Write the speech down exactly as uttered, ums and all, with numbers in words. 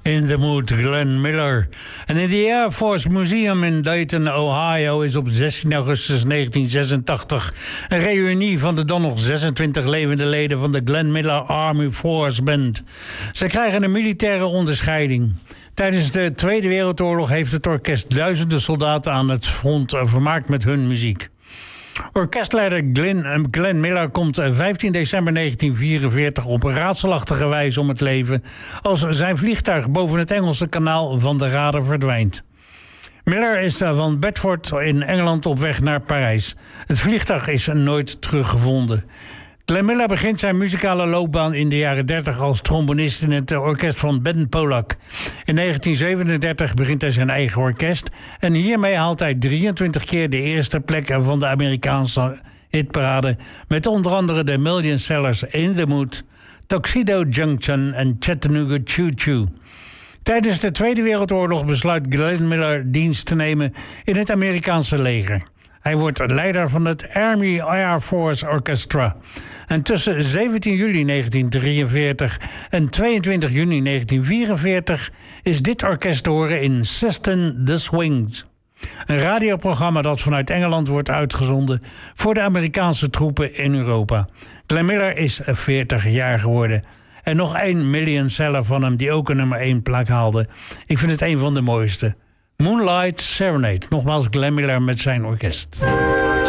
In the Mood, Glenn Miller. En in de Air Force Museum in Dayton, Ohio, is op zestien augustus negentien zesentachtig een reunie van de dan nog zesentwintig levende leden van de Glenn Miller Army Force Band. Ze krijgen een militaire onderscheiding. Tijdens de Tweede Wereldoorlog heeft het orkest duizenden soldaten aan het front vermaakt met hun muziek. Orkestleider Glenn, Glenn Miller komt vijftien december negentien vierenveertig op raadselachtige wijze om het leven als zijn vliegtuig boven het Engelse kanaal van de radar verdwijnt. Miller is van Bedford in Engeland op weg naar Parijs. Het vliegtuig is nooit teruggevonden. Glenn Miller begint zijn muzikale loopbaan in de jaren dertig als trombonist in het orkest van Ben Pollack. In negentien zevenendertig begint hij zijn eigen orkest en hiermee haalt hij drieëntwintig keer de eerste plek van de Amerikaanse hitparade met onder andere de Million Sellers In the Mood, Tuxedo Junction en Chattanooga Choo Choo. Tijdens de Tweede Wereldoorlog besluit Glenn Miller dienst te nemen in het Amerikaanse leger. Hij wordt leider van het Army Air Force Orchestra. En tussen zeventien juli negentien drieënveertig en tweeëntwintig juni negentien vierenveertig is dit orkest te horen in Sistine The Swings. Een radioprogramma dat vanuit Engeland wordt uitgezonden voor de Amerikaanse troepen in Europa. Glenn Miller is veertig jaar geworden. En nog één million seller van hem die ook een nummer één plek haalde. Ik vind het een van de mooiste. Moonlight Serenade. Nogmaals Glenn Miller met zijn orkest.